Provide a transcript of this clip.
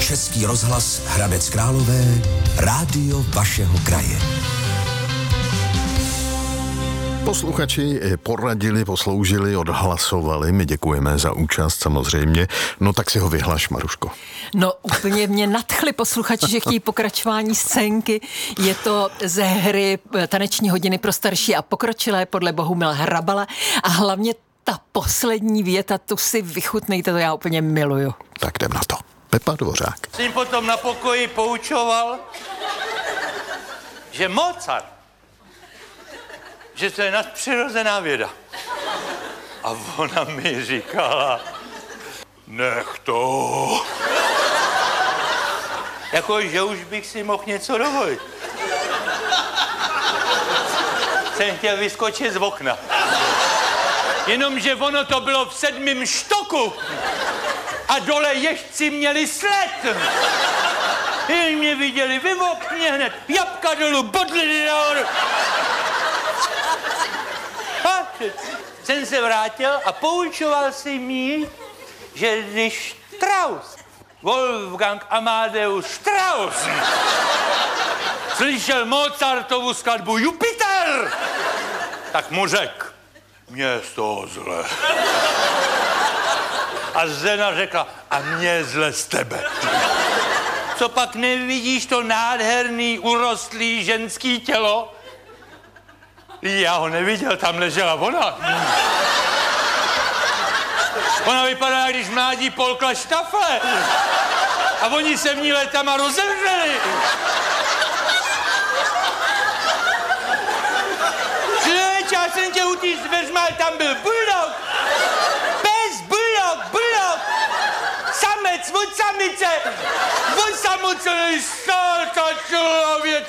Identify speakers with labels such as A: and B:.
A: Český rozhlas Hradec Králové, rádio vašeho kraje.
B: Posluchači poradili, posloužili, odhlasovali. My děkujeme za účast samozřejmě. No tak si ho vyhlaš, Maruško.
C: No úplně mě nadchli posluchači, že chtějí pokračování scénky. Je to ze hry Taneční hodiny pro starší a pokročilé podle Bohumila Hrabala a hlavně ta poslední věta, tu si vychutnejte, to já úplně miluju.
B: Tak jdem na to. Pepa Dvořák.
D: Jsem potom na pokoji poučoval, že Mozart, že to je nadpřirozená věda. A ona mi říkala, nech to. Jako, že už bych si mohl něco dovolit. Jsem chtěl vyskočit z okna. Jenomže ono to bylo v 7. štoku. A dole ježci měli sled. Jen mě viděli vy v okně hned. Jabka dolů, bodliny nahoru. A jsem se vrátil a poučoval si mě, že když Strauss, Wolfgang Amadeus Strauss, slyšel Mozartovu skladbu Jupiter, tak mu řekl, mně je z toho zle. A žena řekla, a mně je zle z tebe. Co pak nevidíš to nádherný, urostlý ženský tělo? Já ho neviděl, tam ležela ona. Ona vypadá, když mládí polkla štafle. A oni se v ní letama rozemřeli. Člověče, já jsem tě utíct dveřma, tam byl bulldog. Pes, bulldog. Samec od samice. Od samoce,